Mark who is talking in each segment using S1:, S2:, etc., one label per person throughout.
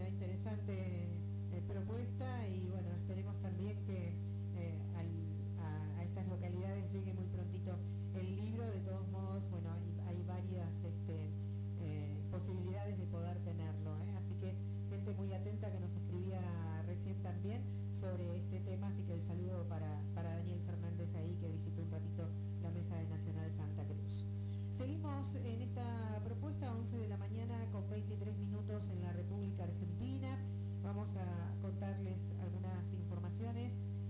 S1: Una interesante propuesta y bueno, esperemos también que a estas localidades llegue muy prontito el libro. De todos modos, bueno, hay varias posibilidades de poder tenerlo, ¿eh? Así que gente muy atenta que nos escribía recién también sobre este tema, así que el saludo para Daniel Fernández ahí, que visitó un ratito la mesa de Nacional Santa Cruz. Seguimos en esta propuesta, 11 de la mañana con 23 minutos en la República Argentina. Vamos a contarles algunas informaciones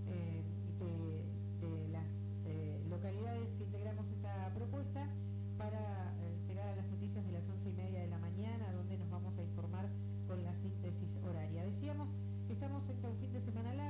S1: de las localidades que integramos esta propuesta para llegar a las noticias de las 11:30 de la mañana, donde nos vamos a informar con la síntesis horaria. Decíamos que estamos frente a un fin de semana largo.